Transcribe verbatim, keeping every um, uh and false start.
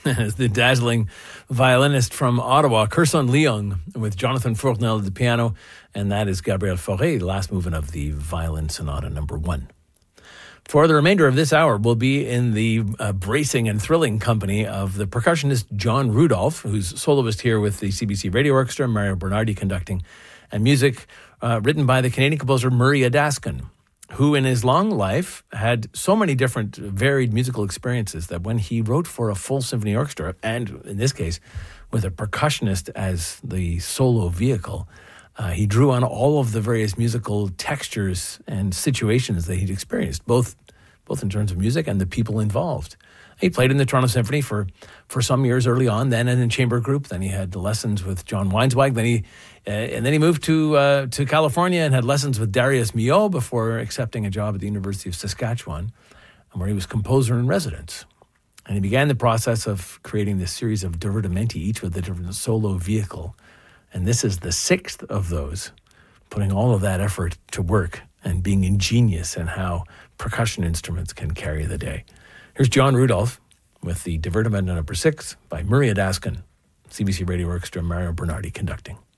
as the dazzling violinist from Ottawa, Kirson Leung, with Jonathan Fournel at the piano, and that is Gabriel Fauré, the last movement of the Violin Sonata number one. For the remainder of this hour, we'll be in the uh, bracing and thrilling company of the percussionist John Rudolph, who's soloist here with the C B C Radio Orchestra, Mario Bernardi conducting, and music uh, written by the Canadian composer Murray Adaskin, who in his long life had so many different varied musical experiences that when he wrote for a full symphony orchestra, and in this case with a percussionist as the solo vehicle, uh, he drew on all of the various musical textures and situations that he'd experienced, both both in terms of music and the people involved. He played in the Toronto Symphony for, for some years early on, then in a chamber group. Then he had lessons with John Weinzweig. Then he uh, and then he moved to uh, to California and had lessons with Darius Milhaud before accepting a job at the University of Saskatchewan, where he was composer in residence. And he began the process of creating this series of divertimenti, each with a different solo vehicle. And this is the sixth of those, putting all of that effort to work and being ingenious in how percussion instruments can carry the day. Here's John Rudolph with the Divertimento number six by Murray Adaskin, C B C Radio Orchestra, Mario Bernardi conducting.